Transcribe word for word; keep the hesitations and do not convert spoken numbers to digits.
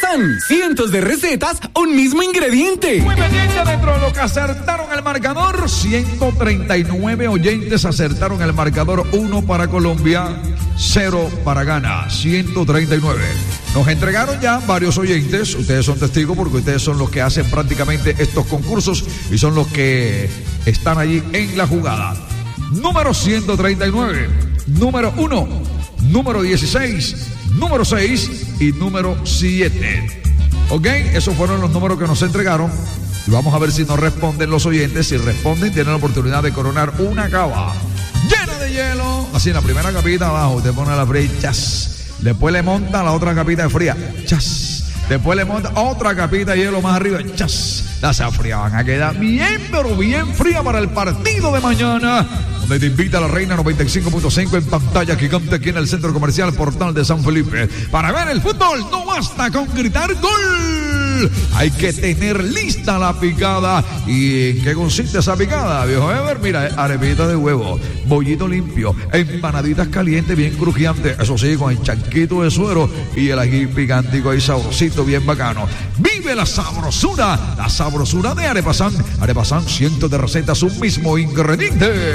Arepazán, cientos de recetas, un mismo ingrediente. Muy pendiente dentro de lo que acertaron el marcador. ciento treinta y nueve oyentes acertaron el marcador. Uno para Colombia, cero para Ghana. ciento treinta y nueve. Nos entregaron ya varios oyentes. Ustedes son testigos porque ustedes son los que hacen prácticamente estos concursos y son los que están allí en la jugada. Número ciento treinta y nueve, número uno, número dieciséis, número seis y número siete. Ok, esos fueron los números que nos entregaron. Y vamos a ver si nos responden los oyentes. Si responden, tienen la oportunidad de coronar una cava llena de hielo. Así en la primera capita abajo, usted pone la fría y chas. Después le monta la otra capita de fría, chas. Después le monta otra capita de hielo más arriba, chas. Las frías van a quedar bien, pero bien fría para el partido de mañana, donde te invita la Reina noventa y cinco punto cinco en pantalla gigante aquí en el Centro Comercial Portal de San Felipe. Para ver el fútbol no basta con gritar gol, hay que tener lista la picada. ¿Y en qué consiste esa picada, viejo Ever? Mira, arepita de huevo, bollito limpio, empanaditas calientes bien crujiantes, eso sí, con el chanquito de suero y el ají picantico y sabrosito bien bacano. Vive la sabrosura, la sabrosura de Arepazán. Arepazán, cientos de recetas, un mismo ingrediente.